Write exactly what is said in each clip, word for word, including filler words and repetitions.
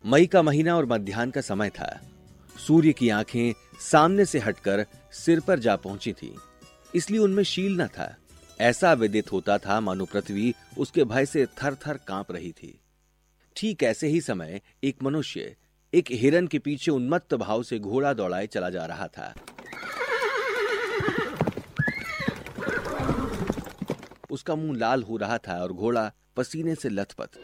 मई का महीना और मध्याह्न का समय था। सूर्य की आंखें सामने से हटकर सिर पर जा पहुंची थी, इसलिए उनमें शील न था। ऐसा विदित होता था मानो पृथ्वी उसके भय से थर थर कांप रही थी। ठीक ऐसे ही समय एक मनुष्य एक हिरन के पीछे उन्मत्त भाव से घोड़ा दौड़ाए चला जा रहा था। उसका मुंह लाल हो रहा था और घोड़ा पसीने से लथपथ।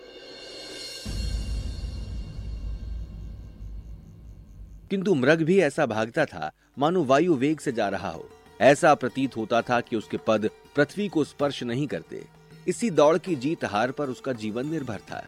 किंतु मृग भी ऐसा भागता था मानो वायु वेग से जा रहा हो। ऐसा प्रतीत होता था कि उसके पद पृथ्वी को स्पर्श नहीं करते। इसी दौड़ की जीत हार पर उसका जीवन निर्भर था।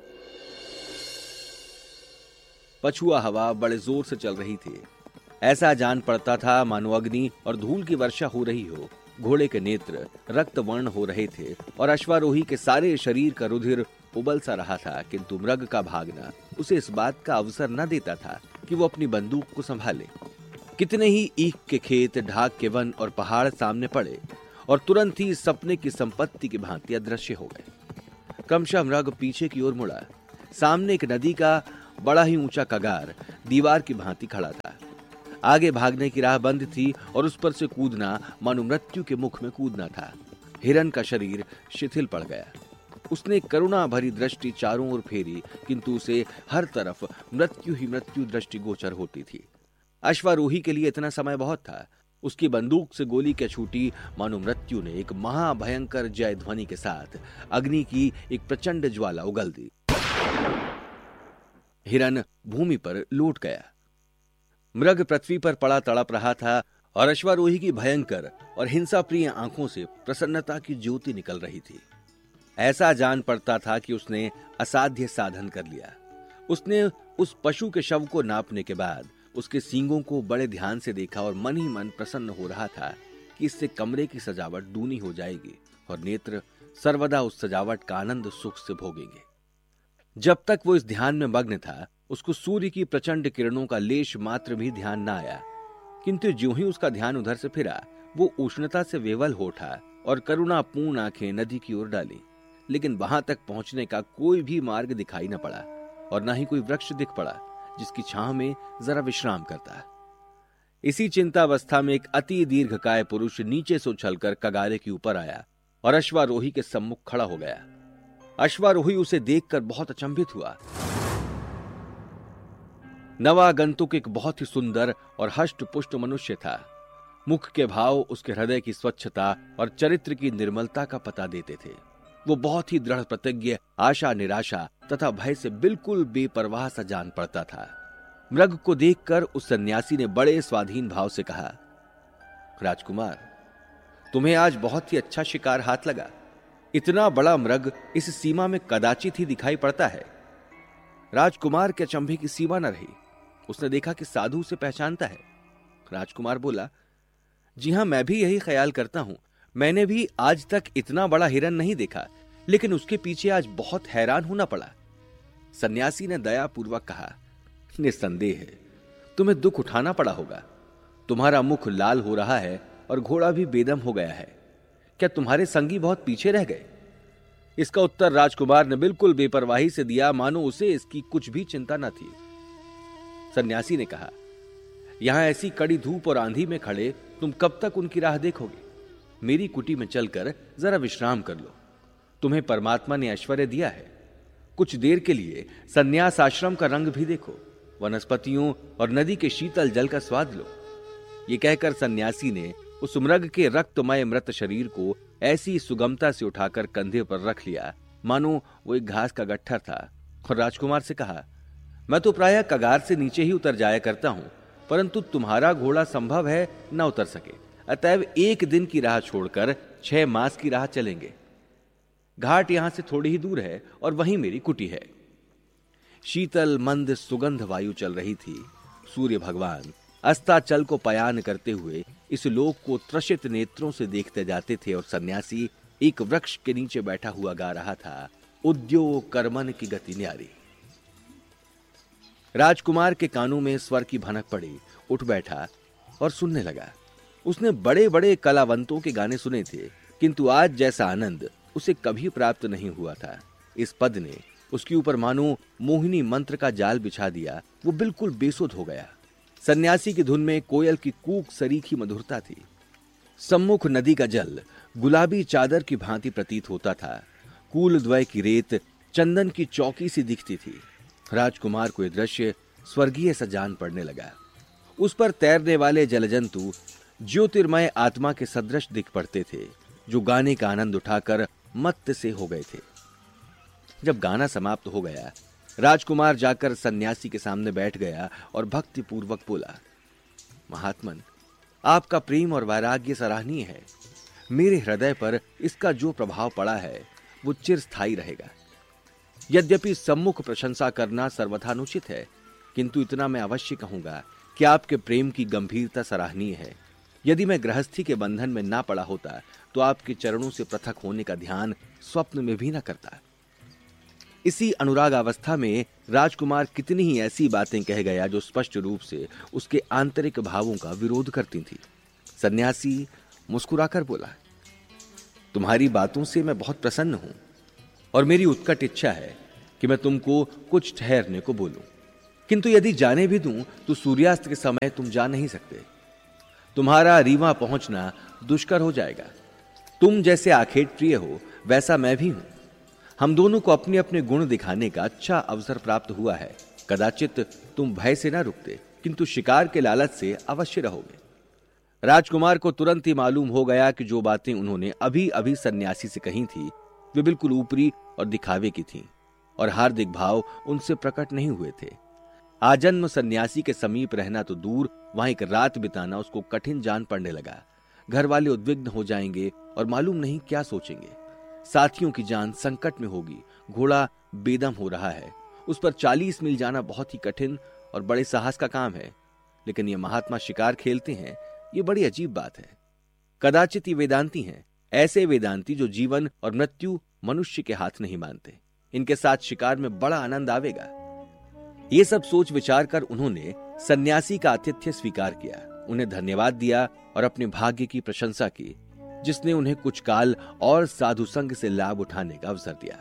पछुआ हवा बड़े जोर से चल रही थी। ऐसा जान पड़ता था मानो अग्नि और धूल की वर्षा हो रही हो। घोड़े के नेत्र रक्त वर्ण हो रहे थे और अश्वारोही के सारे शरीर का रुधिर उबल सा रहा था, किंतु मृग का भागना उसे इस बात का अवसर न देता था कि वो अपनी बंदूक को संभाले। कितने ही ईख के खेत, ढाक के वन और पहाड़ सामने पड़े और तुरंत ही सपने की संपत्ति की भांति अदृश्य हो गए। क्रमशः मृग पीछे की ओर मुड़ा। सामने एक नदी का बड़ा ही ऊंचा कगार दीवार की भांति खड़ा था। आगे भागने की राह बंद थी और उस पर से कूदना मानो मृत्यु के मुख में कूदना था। हिरन का शरीर शिथिल पड़ गया। उसने करुणा भरी दृष्टि चारों ओर फेरी, किंतु उसे हर तरफ मृत्यु ही मृत्यु दृष्टि गोचर होती थी। अश्वारोही के लिए इतना समय बहुत था। उसकी बंदूक से गोली क्या छूटी मानो मृत्यु ने एक महाभयंकर जय ध्वनि के साथ अग्नि की एक प्रचंड ज्वाला उगल दी। हिरन भूमि पर लौट गया। मृग पृथ्वी पर पड़ा तड़प रहा था और अश्वारोही की भयंकर और हिंसा प्रिय आंखों से प्रसन्नता की ज्योति निकल रही थी। ऐसा जान पड़ता था कि उसने असाध्य साधन कर लिया। उसने उस पशु के शव को नापने के बाद उसके सींगों को बड़े ध्यान से देखा और मन ही मन प्रसन्न हो रहा था कि इससे कमरे की सजावट दूनी हो जाएगी और नेत्र सर्वदा उस सजावट का आनंद सुख से भोगेंगे। जब तक वो इस ध्यान में मग्न था, उसको सूर्य की प्रचंड किरणों का लेश मात्र भी ध्यान न आया, किंतु ज्यों ही उसका ध्यान उधर से फिरा, वो उष्णता से विवल हो उठा और करुणापूर्ण आंखें नदी की ओर डाली। लेकिन वहां तक पहुंचने का कोई भी मार्ग दिखाई न पड़ा और न ही कोई वृक्ष दिख पड़ा जिसकी छांव में जरा विश्राम करता। इसी चिंतावस्था में एक अति दीर्घकाय पुरुष नीचे से उछलकर कगारे के ऊपर आया और अश्वारोही के सम्मुख खड़ा हो गया। अश्वारोही उसे देखकर बहुत अचंभित हुआ। नवागंतुक एक बहुत ही सुंदर और हष्ट पुष्ट मनुष्य था। मुख के भाव उसके हृदय की स्वच्छता और चरित्र की निर्मलता का पता देते थे। वो बहुत ही दृढ़ प्रतिज्ञ, आशा निराशा तथा भय से बिल्कुल बेपरवाह सा जान पड़ता था। मृग को देखकर उस सन्यासी ने बड़े स्वाधीन भाव से कहा, राजकुमार, तुम्हें आज बहुत ही अच्छा शिकार हाथ लगा। इतना बड़ा मृग इस सीमा में कदाचित ही दिखाई पड़ता है। राजकुमार के अचंभे की सीमा न रही। उसने देखा कि साधु से पहचानता है। राजकुमार बोला, जी हां, मैं भी यही ख्याल करता हूं। मैंने भी आज तक इतना बड़ा हिरन नहीं देखा, लेकिन उसके पीछे आज बहुत हैरान होना पड़ा। सन्यासी ने दयापूर्वक कहा, निस्संदेह है, तुम्हें दुख उठाना पड़ा होगा। तुम्हारा मुख लाल हो रहा है और घोड़ा भी बेदम हो गया है। क्या तुम्हारे संगी बहुत पीछे रह गए? इसका उत्तर राजकुमार ने बिल्कुल बेपरवाही से दिया, मानो उसे इसकी कुछ भी चिंता न थी। सन्यासी ने कहा, यहां ऐसी कड़ी धूप और आंधी में खड़े तुम कब तक उनकी राह देखोगे? मेरी कुटी में चलकर जरा विश्राम कर लो। तुम्हें परमात्मा ने ऐश्वर्य दिया है। कुछ देर के लिए सन्यास आश्रम का रंग भी देखो, वनस्पतियों और नदी के शीतल जल का स्वाद लो। ये कहकर सन्यासी ने उस मृग के रक्तमय मृत शरीर को ऐसी सुगमता से उठाकर कंधे पर रख लिया मानो वो एक घास का गट्ठर था और राजकुमार से कहा, मैं तो प्रायः कगार से नीचे ही उतर जाया करता हूं, परंतु तुम्हारा घोड़ा संभव है न उतर सके, अतएव एक दिन की राह छोड़कर छह मास की राह चलेंगे। घाट यहां से थोड़ी ही दूर है और वहीं मेरी कुटी है। शीतल मंद सुगंध वायु चल रही थी। सूर्य भगवान अस्ताचल को पयान करते हुए इस लोक को त्रसित नेत्रों से देखते जाते थे और सन्यासी एक वृक्ष के नीचे बैठा हुआ गा रहा था, उद्योग कर्मन की गति न्यारी। राजकुमार के कानों में स्वर की भनक पड़ी, उठ बैठा और सुनने लगा। उसने बड़े बड़े कलावंतों के गाने सुने थे, किंतु आज जैसा आनंद उसे कभी प्राप्त नहीं हुआ था। इस पद ने उसके ऊपर मानो मोहिनी मंत्र का जाल बिछा दिया। वो बिल्कुल बेसुध हो गया। सन्यासी की धुन में कोयल की कूक सरीखी मधुरता थी। सम्मुख नदी का जल गुलाबी चादर की भांति प्रतीत होता था। कूलद्वय की रेत चंदन की चौकी सी दिखती थी। राजकुमार को यह दृश्य स्वर्गीय सा जान पड़ने लगा। उस पर तैरने वाले जलजंतु ज्योतिर्मय आत्मा के सदृश दिख पड़ते थे, जो गाने का आनंद उठाकर मत्त से हो गए थे। जब गाना समाप्त हो गया, राजकुमार जाकर सन्यासी के सामने बैठ गया और भक्ति पूर्वक बोला, महात्मन, आपका प्रेम और वैराग्य सराहनीय है। मेरे हृदय पर इसका जो प्रभाव पड़ा है वो चिरस्थायी रहेगा। यद्यपि सम्मुख प्रशंसा करना सर्वथानुचित है, किंतु इतना मैं अवश्य कहूंगा कि आपके प्रेम की गंभीरता सराहनीय है। यदि मैं गृहस्थी के बंधन में ना पड़ा होता तो आपके चरणों से पृथक होने का ध्यान स्वप्न में भी न करता। इसी अनुराग अवस्था में राजकुमार कितनी ही ऐसी बातें कह गया जो स्पष्ट रूप से उसके आंतरिक भावों का विरोध करती थी। सन्यासी मुस्कुराकर बोला, तुम्हारी बातों से मैं बहुत प्रसन्न हूं और मेरी उत्कट इच्छा है कि मैं तुमको कुछ ठहरने को बोलूं, किंतु यदि जाने भी दूं तो सूर्यास्त के समय तुम जा नहीं सकते। तुम्हारा रीवा पहुंचना दुष्कर हो जाएगा। तुम जैसे आखेट प्रिय हो वैसा मैं भी हूं। हम दोनों को अपने अपने गुण दिखाने का अच्छा अवसर प्राप्त हुआ है। कदाचित तुम भय से ना रुकते, किंतु शिकार के लालच से अवश्य रहोगे। राजकुमार को तुरंत ही मालूम हो गया कि जो बातें उन्होंने अभी अभी सन्यासी से कही थी वे बिल्कुल ऊपरी और दिखावे की थीं और हार्दिक भाव उनसे प्रकट नहीं हुए थे। आजन्म सन्यासी के समीप रहना तो दूर, वहां एक रात बिताना उसको कठिन जान पड़ने लगा। घर वाले उद्विग्न हो जाएंगे और मालूम नहीं क्या सोचेंगे। साथियों की जान संकट में होगी। घोड़ा बेदम हो रहा है। उस पर चालीस मील जाना बहुत ही कठिन और बड़े साहस का काम है। लेकिन ये महात्मा शिकार खेलते हैं, ये बड़ी अजीब बात है। कदाचित ये वेदांती हैं, ऐसे वेदांती जो जीवन और मृत्यु मनुष्य के हाथ नहीं मानते। इनके साथ शिकार में बड़ा आनंद आवेगा। ये सब सोच विचार कर उन्होंने सन्यासी का आतिथ्य स्वीकार किया, उन्हें धन्यवाद दिया और अपने भाग्य की प्रशंसा की, जिसने उन्हें कुछ काल और साधु संग से लाभ उठाने का अवसर दिया।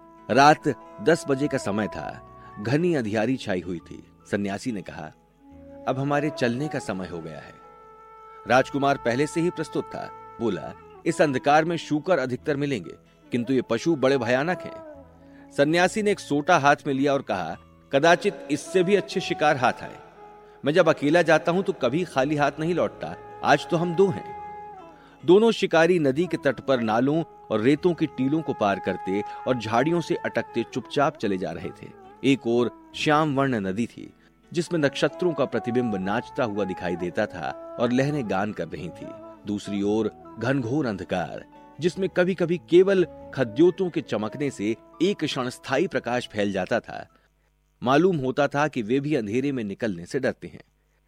रात दस बजे का समय था। घनी अंधियारी छाई हुई थी। सन्यासी ने कहा, अब हमारे चलने का समय हो गया है। राजकुमार पहले से ही प्रस्तुत था। बोला, इस अंधकार में शूकर अधिकतर मिलेंगे, किंतु ये पशु बड़े भयानक हैं। सन्यासी ने एक सोटा हाथ में लिया और कहा, कदाचित इससे भी अच्छे शिकार हाथ आए। मैं जब अकेला जाता हूं तो कभी खाली हाथ नहीं लौटता। आज तो हम दो हैं। दोनों शिकारी नदी के तट पर नालों और रेतों की टीलों को पार करते और झाड़ियों से अटकते चुपचाप चले जा रहे थे। एक ओर श्याम वर्ण नदी थी, जिसमें नक्षत्रों का प्रतिबिंब नाचता हुआ दिखाई देता था और लहरें गान कर रही थी। दूसरी ओर घनघोर अंधकार, जिसमें कभी कभी केवल खद्योतों के चमकने से एक क्षण स्थायी प्रकाश फैल जाता था। मालूम होता था कि वे भी अंधेरे में निकलने से डरते हैं।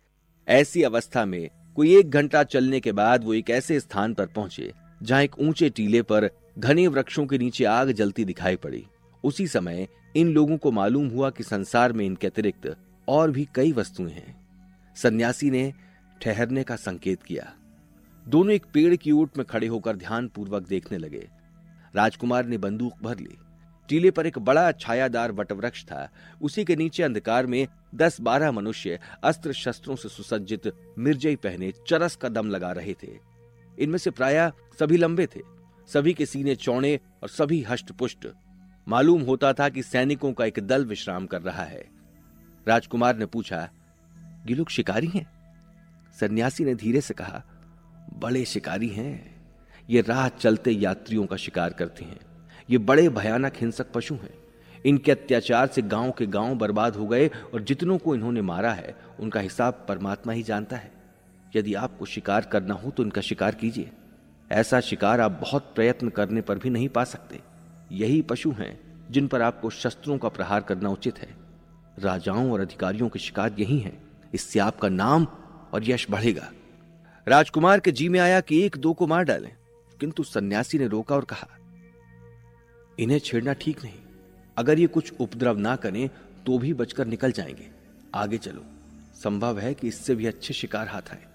ऐसी अवस्था में कोई एक घंटा चलने के बाद वो एक ऐसे स्थान पर पहुंचे जहां एक ऊंचे टीले पर घने वृक्षों के नीचे आग जलती दिखाई पड़ी। उसी समय इन लोगों को मालूम हुआ कि संसार में इनके अतिरिक्त और भी कई वस्तुएं हैं। सन्यासी ने ठहरने का संकेत किया। दोनों एक पेड़ की ओट में खड़े होकर ध्यान पूर्वक देखने लगे। राजकुमार ने बंदूक भर ली। टीले पर एक बड़ा छायादार वटवृक्ष था। उसी के नीचे अंधकार में दस बारह मनुष्य अस्त्र शस्त्रों से सुसज्जित मिर्जई पहने चरस का दम लगा रहे थे। इनमें से प्रायः सभी लंबे थे, सभी के सीने चौड़े और सभी हष्टपुष्ट। मालूम होता था कि सैनिकों का एक दल विश्राम कर रहा है। राजकुमार ने पूछा, ये लोग शिकारी हैं? सन्यासी ने धीरे से कहा, बड़े शिकारी हैं। ये राह चलते यात्रियों का शिकार करते हैं। ये बड़े भयानक हिंसक पशु हैं। इनके अत्याचार से गांव के गांव बर्बाद हो गए और जितनों को इन्होंने मारा है उनका हिसाब परमात्मा ही जानता है। यदि आपको शिकार करना हो तो इनका शिकार कीजिए। ऐसा शिकार आप बहुत प्रयत्न करने पर भी नहीं पा सकते। यही पशु हैं जिन पर आपको शस्त्रों का प्रहार करना उचित है। राजाओं और अधिकारियों के शिकार यही हैं। इससे आपका नाम और यश बढ़ेगा। राजकुमार के जी में आया कि एक दो को मार डालें, किंतु सन्यासी ने रोका और कहा, इन्हें छेड़ना ठीक नहीं। अगर ये कुछ उपद्रव ना करें तो भी बचकर निकल जाएंगे। आगे चलो, संभव है कि इससे भी अच्छे शिकार हाथ आए।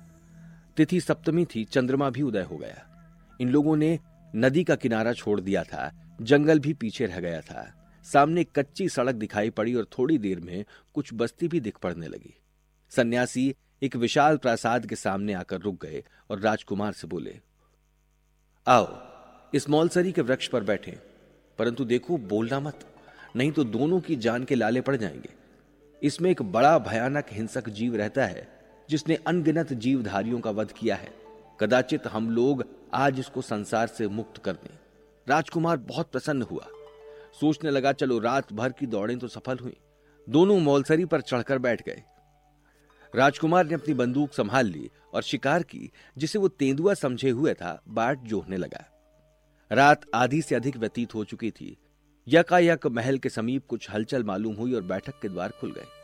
तिथि सप्तमी थी। चंद्रमा भी उदय हो गया। इन लोगों ने नदी का किनारा छोड़ दिया था। जंगल भी पीछे रह गया था। सामने कच्ची सड़क दिखाई पड़ी और थोड़ी देर में कुछ बस्ती भी दिख पड़ने लगी। सन्यासी एक विशाल प्रासाद के सामने आकर रुक गए और राजकुमार से बोले, आओ इस मौलसरी के वृक्ष पर बैठे, परंतु देखो बोलना मत, नहीं तो दोनों की जान के लाले पड़ जाएंगे। इसमें एक बड़ा भयानक हिंसक जीव रहता है जिसने अनगिनत जीवधारियों का वध किया है। कदाचित हम लोग आज इसको संसार से मुक्त कर दें। राजकुमार बहुत प्रसन्न हुआ, सोचने लगा चलो रात भर की दौड़ें तो सफल हुई। दोनों मौलसरी पर चढ़कर बैठ गए। राजकुमार ने अपनी बंदूक संभाल ली और शिकार की, जिसे वो तेंदुआ समझे हुए था, बाट जोहने लगा। रात आधी से अधिक व्यतीत हो चुकी थी। यकायक महल के समीप कुछ हलचल मालूम हुई और बैठक के द्वार खुल गए।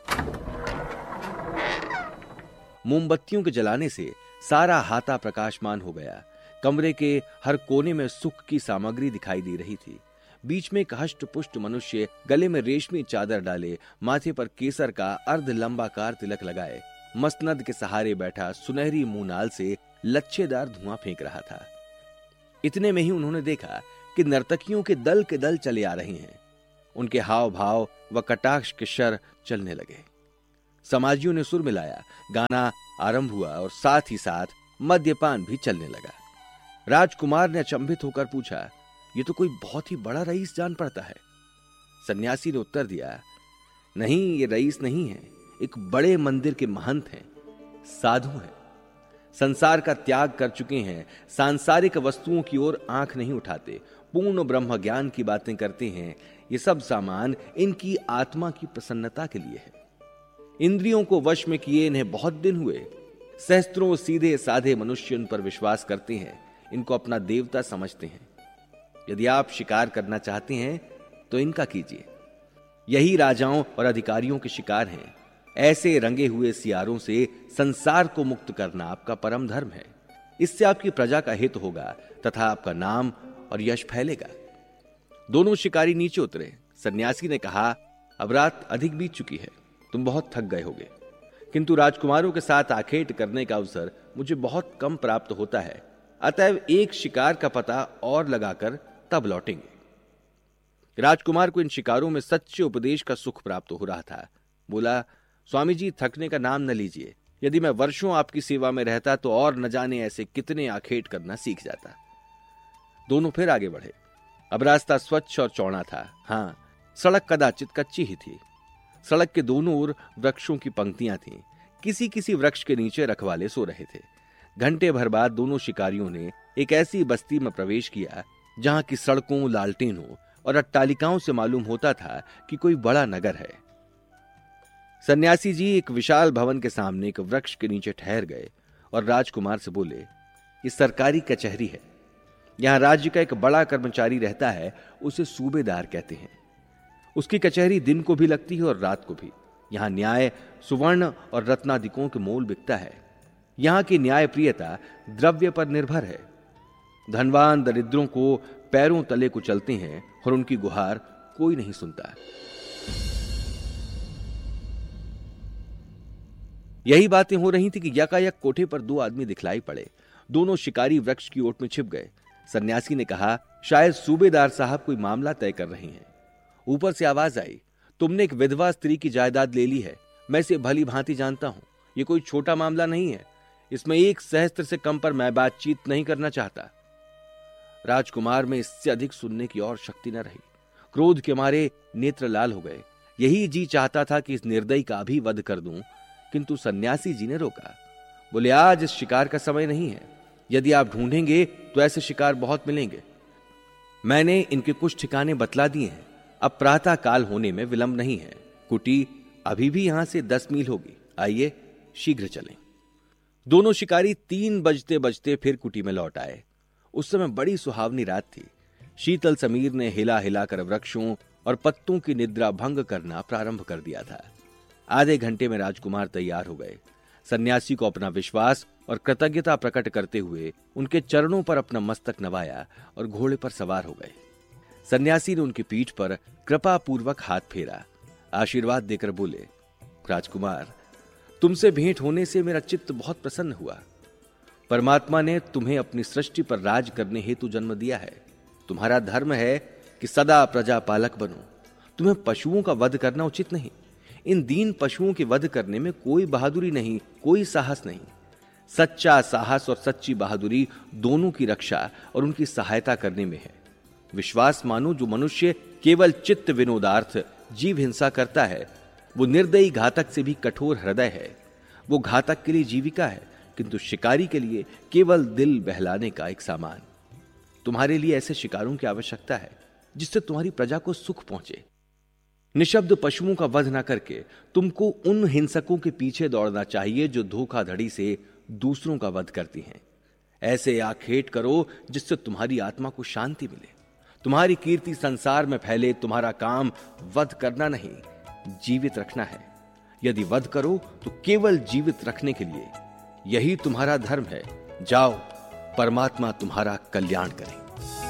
मोमबत्तियों के जलाने से सारा हाता प्रकाशमान हो गया। कमरे के हर कोने में सुख की सामग्री दिखाई दे रही थी। बीच में एक हष्ट पुष्ट मनुष्य गले में रेशमी चादर डाले, माथे पर केसर का अर्ध लंबाकार तिलक लगाए, मसनद के सहारे बैठा सुनहरी मुंह से लच्छेदार धुआं फेंक रहा था। इतने में ही उन्होंने देखा कि नर्तकियों के दल के दल चले आ रहे हैं। उनके हाव भाव व कटाक्ष के शर चलने लगे। समाजियों ने सुर मिलाया, गाना आरंभ हुआ और साथ ही साथ मद्यपान भी चलने लगा। राजकुमार ने अचंभित होकर पूछा, ये तो कोई बहुत ही बड़ा रईस जान पड़ता है। सन्यासी ने उत्तर दिया, नहीं, ये रईस नहीं है, एक बड़े मंदिर के महंत हैं, साधु हैं, संसार का त्याग कर चुके हैं, सांसारिक वस्तुओं की ओर आंख नहीं उठाते, पूर्ण ब्रह्म ज्ञान की बातें करते हैं। ये सब सामान इनकी आत्मा की प्रसन्नता के लिए है। इंद्रियों को वश में किए इन्हें बहुत दिन हुए। सहस्त्रों सीधे साधे मनुष्य उन पर विश्वास करते हैं, इनको अपना देवता समझते हैं। यदि आप शिकार करना चाहते हैं तो इनका कीजिए। यही राजाओं और अधिकारियों के शिकार हैं। ऐसे रंगे हुए सियारों से संसार को मुक्त करना आपका परम धर्म है। इससे आपकी प्रजा का हित होगा तथा आपका नाम और यश फैलेगा। दोनों शिकारी नीचे उतरे। सन्यासी ने कहा, अब रात अधिक बीत चुकी है, तुम बहुत थक गए होगे, किंतु राजकुमारों के साथ आखेट करने का अवसर मुझे बहुत कम प्राप्त होता है, अतएव एक शिकार का पता और लगाकर तब लौटेंगे। राजकुमार को इन शिकारों में सच्चे उपदेश का सुख प्राप्त हो रहा था। बोला, स्वामी जी, थकने का नाम न लीजिए। यदि मैं वर्षों आपकी सेवा में रहता तो और न जाने ऐसे कितने आखेट करना सीख जाता। दोनों फिर आगे बढ़े। अब रास्ता स्वच्छ और चौड़ा था। हाँ, सड़क कदाचित कच्ची ही थी। सड़क के दोनों ओर वृक्षों की पंक्तियां थीं। किसी किसी वृक्ष के नीचे रखवाले सो रहे थे। घंटे भर बाद दोनों शिकारियों ने एक ऐसी बस्ती में प्रवेश किया जहां की सड़कों, लालटेनों और अट्टालिकाओं से मालूम होता था कि कोई बड़ा नगर है। सन्यासी जी एक विशाल भवन के सामने एक वृक्ष के नीचे ठहर गए और राजकुमार से बोले, ये सरकारी कचहरी है। यहां राज्य का एक बड़ा कर्मचारी रहता है, उसे सूबेदार कहते हैं। उसकी कचहरी दिन को भी लगती है और रात को भी। यहां न्याय सुवर्ण और रत्नादिकों के मोल बिकता है। यहां की न्याय प्रियता द्रव्य पर निर्भर है। धनवान दरिद्रों को पैरों तले को चलते हैं और उनकी गुहार कोई नहीं सुनता। यही बातें हो रही थी कि यकायक कोठे पर दो आदमी दिखलाई पड़े। दोनों शिकारी वृक्ष की ओट में छिप गए। सन्यासी ने कहा, शायद सूबेदार साहब कोई मामला तय कर रहे हैं। ऊपर से आवाज आई, तुमने एक विधवा स्त्री की जायदाद ले ली है। मैं इसे भली भांति जानता हूं। यह कोई छोटा मामला नहीं है। इसमें एक सहस्त्र से कम पर मैं बातचीत नहीं करना चाहता। राजकुमार में इससे अधिक सुनने की और शक्ति न रही। क्रोध के मारे नेत्र लाल हो गए। यही जी चाहता था कि इस निर्दयी का भी वध कर दूं, किंतु सन्यासी जी ने रोका। बोले, आज इस शिकार का समय नहीं है। यदि आप ढूंढेंगे तो ऐसे शिकार बहुत मिलेंगे। मैंने इनके कुछ ठिकाने बतला दिए हैं। अब प्रातः काल होने में विलंब नहीं है। कुटी अभी भी यहां से दस मील होगी। आइए शीघ्र चलें। दोनों शिकारी तीन बजते बजते फिर कुटी में लौट आए। उस समय बड़ी सुहावनी रात थी। शीतल समीर ने हिला हिलाकर वृक्षों और पत्तों की निद्रा भंग करना प्रारंभ कर दिया था। आधे घंटे में राजकुमार तैयार हो गए। सन्यासी को अपना विश्वास और कृतज्ञता प्रकट करते हुए उनके चरणों पर अपना मस्तक नवाया और घोड़े पर सवार हो गए। सन्यासी ने उनकी पीठ पर कृपा पूर्वक हाथ फेरा, आशीर्वाद देकर बोले, राजकुमार, तुमसे भेंट होने से मेरा चित्त बहुत प्रसन्न हुआ। परमात्मा ने तुम्हें अपनी सृष्टि पर राज करने हेतु जन्म दिया है। तुम्हारा धर्म है कि सदा प्रजा पालक बनो। तुम्हें पशुओं का वध करना उचित नहीं। इन दीन पशुओं के वध करने में कोई बहादुरी नहीं, कोई साहस नहीं। सच्चा साहस और सच्ची बहादुरी दोनों की रक्षा और उनकी सहायता करने में है। विश्वास मानो, जो मनुष्य केवल चित्त विनोदार्थ जीव हिंसा करता है वो निर्दयी घातक से भी कठोर हृदय है। वो घातक के लिए जीविका है, किंतु शिकारी के लिए केवल दिल बहलाने का एक सामान। तुम्हारे लिए ऐसे शिकारों की आवश्यकता है जिससे तुम्हारी प्रजा को सुख पहुंचे। निशब्द पशुओं का वध न करके तुमको उन हिंसकों के पीछे दौड़ना चाहिए जो धोखाधड़ी से दूसरों का वध करती हैं। ऐसे आखेट करो जिससे तुम्हारी आत्मा को शांति मिले। तुम्हारी कीर्ति संसार में फैले। तुम्हारा काम वध करना नहीं, जीवित रखना है। यदि वध करो तो केवल जीवित रखने के लिए। यही तुम्हारा धर्म है। जाओ, परमात्मा तुम्हारा कल्याण करे।